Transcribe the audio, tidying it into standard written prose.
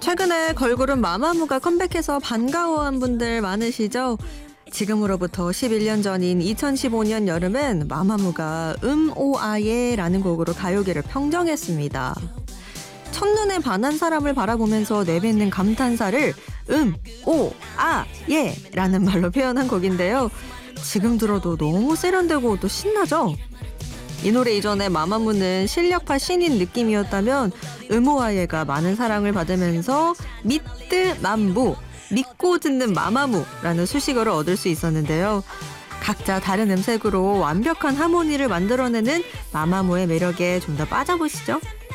최근에 걸그룹 마마무가 컴백해서 반가워한 분들 많으시죠? 지금으로부터 11년 전인 2015년 여름엔 마마무가 오아예라는 곡으로 가요계를 평정했습니다. 첫눈에 반한 사람을 바라보면서 내뱉는 감탄사를 오아예라는 말로 표현한 곡인데요. 지금 들어도 너무 세련되고 또 신나죠? 이 노래 이전에 마마무는 실력파 신인 느낌이었다면 오아예가 많은 사랑을 받으면서 미뜨 맘부, 믿고 듣는 마마무라는 수식어를 얻을 수 있었는데요. 각자 다른 음색으로 완벽한 하모니를 만들어내는 마마무의 매력에 좀 더 빠져보시죠.